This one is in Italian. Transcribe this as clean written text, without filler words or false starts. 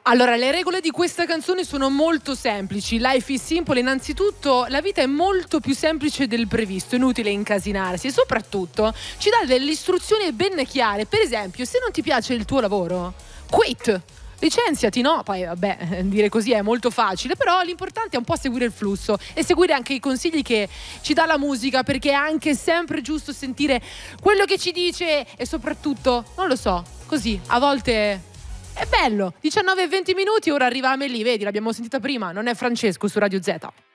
Allora, le regole di questa canzone sono molto semplici. Life is simple. Innanzitutto, la vita è molto più semplice del previsto, inutile incasinarsi, e soprattutto ci dà delle istruzioni ben chiare. Per esempio, se non ti piace il tuo lavoro, quit, licenziati, no? Poi vabbè, dire così è molto facile, però l'importante è un po' seguire il flusso e seguire anche i consigli che ci dà la musica, perché è anche sempre giusto sentire quello che ci dice, e soprattutto, non lo so, così a volte è bello. 19 e 20 minuti, ora arriva Amelie, vedi, l'abbiamo sentita prima, non è Francesco su Radio Z.